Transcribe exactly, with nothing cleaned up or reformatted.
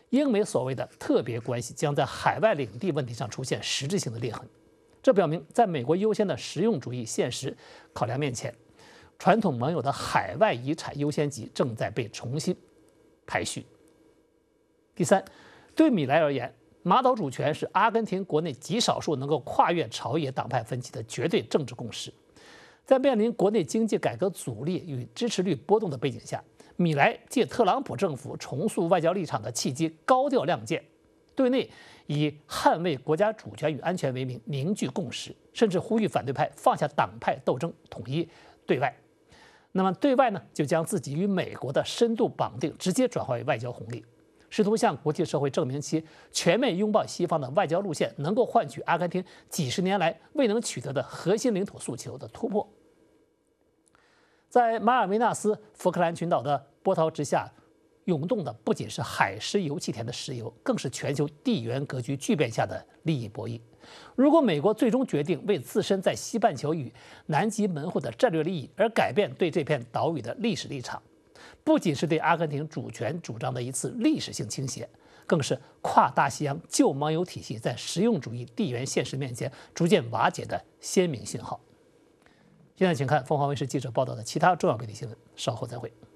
英美所谓的特别关系将在海外领地问题上出现实质性的裂痕。这表明，在美国优先的实用主义现实考量面前，传统盟友的海外遗产优先级正在被重新排序。第三，对米莱而言，马岛主权是阿根廷国内极少数能够跨越朝野党派分歧的绝对政治共识。在面临国内经济改革阻力与支持率波动的背景下，米莱借特朗普政府重塑外交立场的契机高调亮剑，对内以捍卫国家主权与安全为名凝聚共识，甚至呼吁反对派放下党派斗争，统一对外。那么对外呢，就将自己与美国的深度绑定直接转化为外交红利，试图向国际社会证明其全面拥抱西方的外交路线能够换取阿根廷几十年来未能取得的核心领土诉求的突破。在马尔维纳斯福克兰群岛的波涛之下涌动的不仅是海狮油气田的石油，更是全球地缘格局巨变下的利益博弈。如果美国最终决定为自身在西半球与南极门户的战略利益而改变对这片岛屿的历史立场，不仅是对阿根廷主权主张的一次历史性倾斜，更是跨大西洋旧盟友体系在实用主义地缘现实面前逐渐瓦解的鲜明信号。现在请看凤凰卫视记者报道的其他重要媒体新闻，稍后再会。